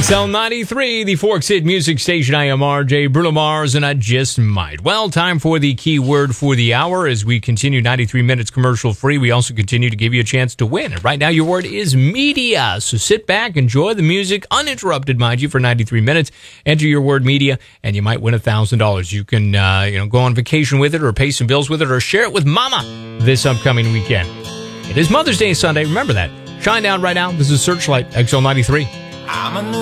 XL93, the Forks Hit Music Station. I am RJ Bruno Mars, and I just might. Well, time for the keyword for the hour as we continue 93 minutes commercial free. We also continue to give you a chance to win. And right now, your word is media. So sit back, enjoy the music, uninterrupted, mind you, for 93 minutes. Enter your word media, and you might win $1,000. You can, go on vacation with it, or pay some bills with it, or share it with Mama this upcoming weekend. It is Mother's Day Sunday. Remember that. Shine down right now. This is Searchlight XL93. I'm a new